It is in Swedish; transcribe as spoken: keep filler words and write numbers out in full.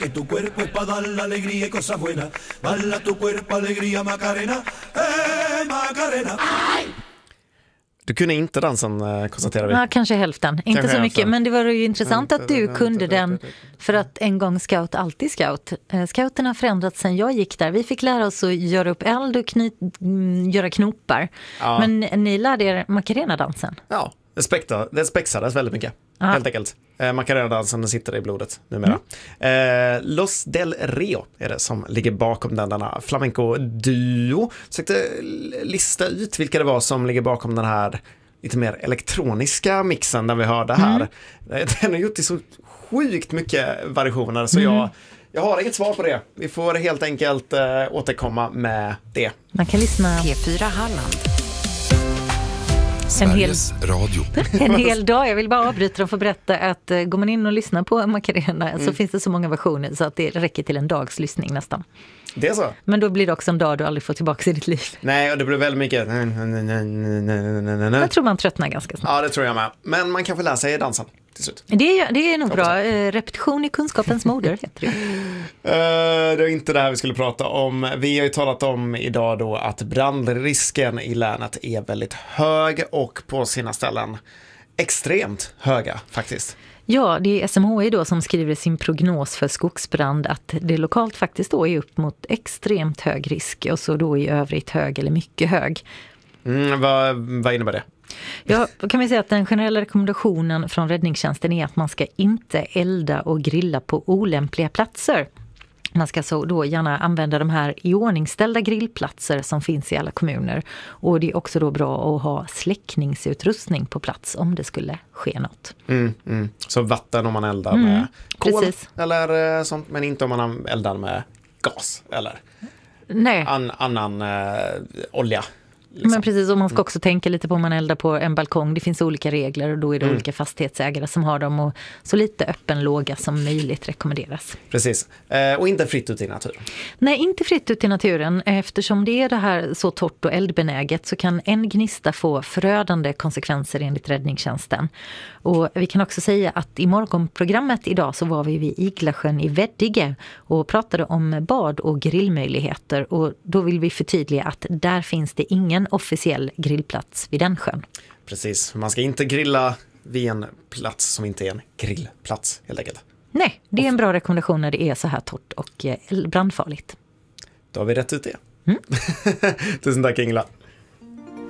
Que tu cuerpo es para dar la alegría y cosas buenas. Bala tu cuerpo alegría Macarena. Eh Macarena. Du kunde inte dansen, konstaterar vi. Ja, kanske hälften. Kanske inte så hälften. Mycket, men det var ju intressant att du kunde den, för att en gång scout, alltid scout. Scouterna har förändrats sedan jag gick där. Vi fick lära oss att göra upp eld och knyt, göra knopar. Ja. Men ni lärde er Macarena-dansen. Ja, det, spekta, det spexades väldigt mycket. Aha. Helt enkelt. Eh, Macarena-dansen sitter i blodet numera. Mm. Eh, Los del Rio är det som ligger bakom den, denna flamenco-duo. Försökte lista ut vilka det var som ligger bakom den här lite mer elektroniska mixen där vi hörde här. Mm. Den har gjort i så sjukt mycket variationer så mm. jag, jag har inget svar på det. Vi får helt enkelt eh, återkomma med det. Man kan lyssna P fyra Halland. En hel, radio. en hel dag. Jag vill bara avbryta och få berätta att uh, går man in och lyssnar på Macarena mm. så finns det så många versioner så att det räcker till en dags lyssning nästan. Det är så. Men då blir det också en dag du aldrig får tillbaka i ditt liv. Nej, och det blir väldigt mycket. Jag tror man tröttnar ganska snabbt. Ja, det tror jag med. Men man kan få lära sig dansen till slut. Det är, det är nog bra. Repetition i kunskapens moder heter det. Uh, det är inte det här vi skulle prata om. Vi har ju talat om idag då att brandrisken i länet är väldigt hög och på sina ställen extremt höga faktiskt. Ja, det är S M H I då som skriver sin prognos för skogsbrand att det lokalt faktiskt då är upp mot extremt hög risk och så då i övrigt hög eller mycket hög. Mm, vad, vad innebär det? Ja, då kan vi säga att den generella rekommendationen från räddningstjänsten är att man ska inte elda och grilla på olämpliga platser. Man ska så då gärna använda de här iordningställda grillplatser som finns i alla kommuner. Och det är också då bra att ha släckningsutrustning på plats om det skulle ske något. Mm, mm. Så vatten om man eldar mm, med kol precis. Eller sånt, men inte om man eldar med gas eller Nej. An, annan eh, olja. Liksom. Men precis, och man ska också tänka lite på om man eldar på en balkong. Det finns olika regler och då är det mm. olika fastighetsägare som har dem och så lite öppen låga som möjligt rekommenderas. Precis, eh, och inte fritt ut i naturen. Nej, inte fritt ut i naturen. Eftersom det är det här så torrt och eldbenäget så kan en gnista få förödande konsekvenser enligt räddningstjänsten. Och vi kan också säga att i morgonprogrammet idag så var vi vid Iglasjön i Veddige och pratade om bad- och grillmöjligheter. Och då vill vi förtydliga att där finns det ingen officiell grillplats vid den sjön. Precis, man ska inte grilla vid en plats som inte är en grillplats helt enkelt. Nej, det är en bra rekommendation när det är så här torrt och brandfarligt. Då har vi rätt ut det. Mm. Tusen tack Ingela.